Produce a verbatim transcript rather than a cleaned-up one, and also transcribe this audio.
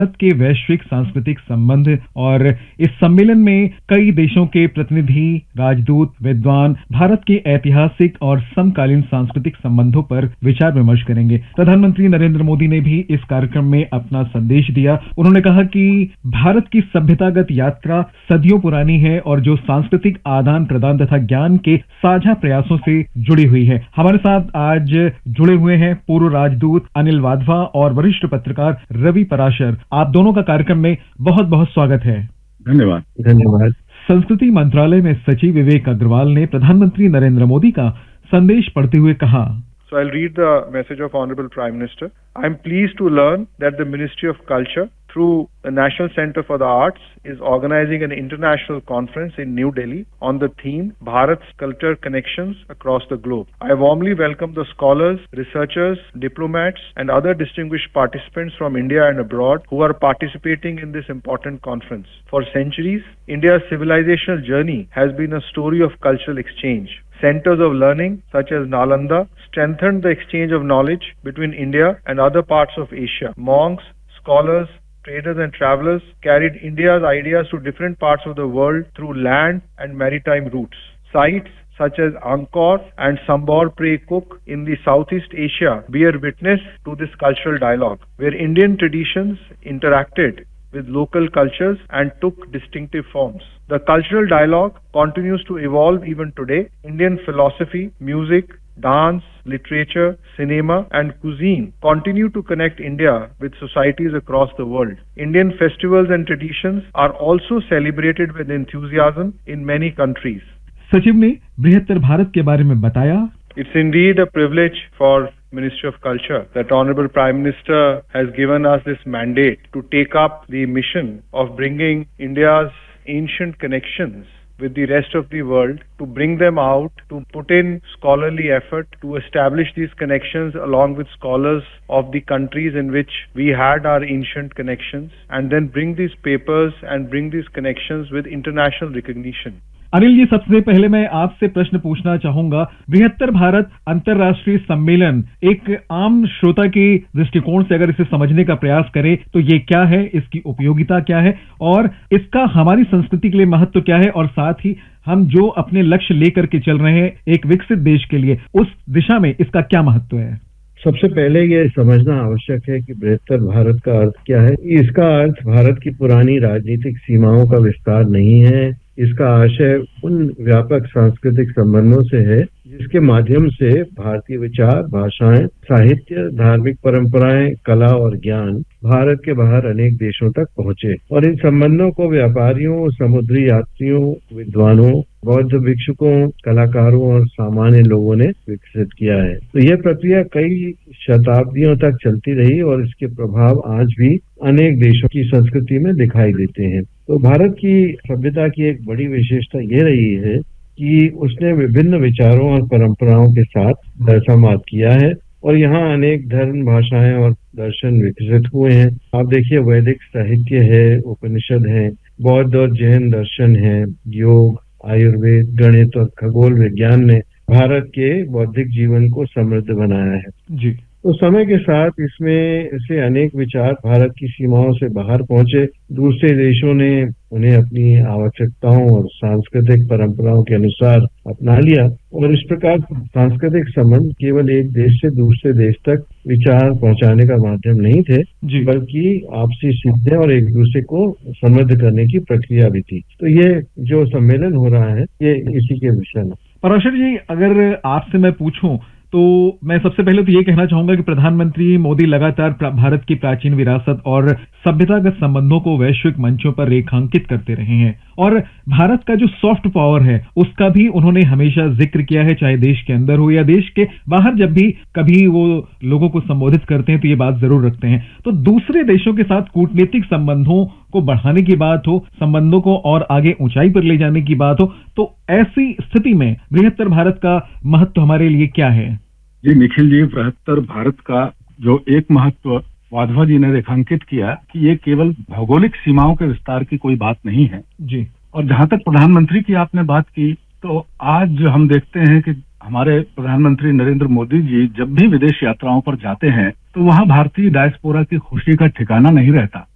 भारत के वैश्विक सांस्कृतिक संबंध और इस सम्मेलन में कई देशों के प्रतिनिधि, राजदूत, विद्वान भारत के ऐतिहासिक और समकालीन सांस्कृतिक संबंधों पर विचार विमर्श करेंगे। प्रधानमंत्री नरेंद्र मोदी ने भी इस कार्यक्रम में अपना संदेश दिया। उन्होंने कहा कि भारत की सभ्यतागत यात्रा सदियों पुरानी है और जो सांस्कृतिक आदान प्रदान तथा ज्ञान के साझा प्रयासों से जुड़ी हुई है। हमारे साथ आज जुड़े हुए हैं पूर्व राजदूत अनिल वाधवा और वरिष्ठ पत्रकार रवि पराशर। आप दोनों का कार्यक्रम में बहुत बहुत स्वागत है। धन्यवाद। धन्यवाद। संस्कृति मंत्रालय में सचिव विवेक अग्रवाल ने प्रधानमंत्री नरेंद्र मोदी का संदेश पढ़ते हुए कहा, So I'll read the message of Honorable Prime Minister. I am pleased to learn that the Ministry of Culture, through the National Center for the Arts, is organizing an international conference in New Delhi on the theme Bharat's Culture Connections Across the Globe. I warmly welcome the scholars, researchers, diplomats, and other distinguished participants from India and abroad who are participating in this important conference. For centuries, India's civilizational journey has been a story of cultural exchange. Centers of learning such as Nalanda strengthened the exchange of knowledge between India and other parts of Asia. Monks, scholars, traders and travelers carried India's ideas to different parts of the world through land and maritime routes. Sites such as Angkor and Sambor Prey Cook in the Southeast Asia bear witness to this cultural dialogue, where Indian traditions interacted with local cultures and took distinctive forms. The cultural dialogue continues to evolve even today. Indian philosophy, music, dance, literature, cinema, and cuisine continue to connect India with societies across the world. Indian festivals and traditions are also celebrated with enthusiasm in many countries. सचिव ने बृहत्तर भारत के बारे में बताया, It's indeed a privilege for Ministry of Culture that Honorable Prime Minister has given us this mandate to take up the mission of bringing India's ancient connections with the rest of the world, to bring them out, to put in scholarly effort to establish these connections along with scholars of the countries in which we had our ancient connections, and then bring these papers and bring these connections with international recognition. Anil ji, सबसे पहले मैं आपसे प्रश्न पूछना चाहूंगा, बृहत्तर भारत अंतर्राष्ट्रीय सम्मेलन एक आम श्रोता के दृष्टिकोण से अगर इसे समझने का प्रयास करें तो ये क्या है, इसकी उपयोगिता क्या है और इसका हमारी संस्कृति के लिए महत्व क्या है, और साथ ही हम जो अपने लक्ष्य लेकर के चल रहे हैं एक विकसित देश के लिए, उस दिशा में इसका क्या महत्व है? सबसे पहले ये समझना आवश्यक है कि बृहत्तर भारत का अर्थ क्या है। इसका अर्थ भारत की पुरानी राजनीतिक सीमाओं का विस्तार नहीं है। इसका आशय उन व्यापक सांस्कृतिक संबंधों से है जिसके माध्यम से भारतीय विचार, भाषाएं, साहित्य, धार्मिक परंपराएं, कला और ज्ञान भारत के बाहर अनेक देशों तक पहुंचे, और इन संबंधों को व्यापारियों, समुद्री यात्रियों, विद्वानों, बौद्ध भिक्षुकों, कलाकारों और सामान्य लोगों ने विकसित किया है। तो यह प्रक्रिया कई शताब्दियों तक चलती रही और इसके प्रभाव आज भी अनेक देशों की संस्कृति में दिखाई देते हैं। तो भारत की सभ्यता की एक बड़ी विशेषता ये रही है कि उसने विभिन्न विचारों और परंपराओं के साथ संवाद किया है, और यहाँ अनेक धर्म, भाषाएं और दर्शन विकसित हुए हैं। आप देखिए, वैदिक साहित्य है, उपनिषद है, बौद्ध और जैन दर्शन है, योग, आयुर्वेद, गणित और खगोल विज्ञान ने भारत के बौद्धिक जीवन को समृद्ध बनाया है जी। तो समय के साथ इसमें से अनेक विचार भारत की सीमाओं से बाहर पहुंचे। दूसरे देशों ने उन्हें अपनी आवश्यकताओं और सांस्कृतिक परंपराओं के अनुसार अपना लिया, और इस प्रकार सांस्कृतिक संबंध केवल एक देश से दूसरे देश तक विचार पहुंचाने का माध्यम नहीं थे, बल्कि आपसी सीखने और एक दूसरे को समृद्ध करने की प्रक्रिया भी थी। तो ये जो सम्मेलन हो रहा है ये इसी के विषय में। पराशर जी, अगर आपसे मैं पूछूं तो मैं सबसे पहले तो ये कहना चाहूंगा कि प्रधानमंत्री मोदी लगातार भारत की प्राचीन विरासत और सभ्यतागत संबंधों को वैश्विक मंचों पर रेखांकित करते रहे हैं, और भारत का जो सॉफ्ट पावर है उसका भी उन्होंने हमेशा जिक्र किया है, चाहे देश के अंदर हो या देश के बाहर। जब भी कभी वो लोगों को संबोधित करते हैं तो ये बात जरूर रखते हैं। तो दूसरे देशों के साथ कूटनीतिक संबंधों को बढ़ाने की बात हो, संबंधों को और आगे ऊंचाई पर ले जाने की बात हो, तो ऐसी स्थिति में बृहत्तर भारत का महत्व हमारे लिए क्या है? जी निखिल जी, बृहत्तर भारत का जो एक महत्व वाधवा जी ने रेखांकित किया कि ये केवल भौगोलिक सीमाओं के विस्तार की कोई बात नहीं है जी। और जहां तक प्रधानमंत्री की आपने बात की, तो आज हम देखते हैं कि हमारे प्रधानमंत्री नरेंद्र मोदी जी जब भी विदेश यात्राओं पर जाते हैं तो वहां भारतीय डायस्पोरा की खुशी का ठिकाना नहीं रहता।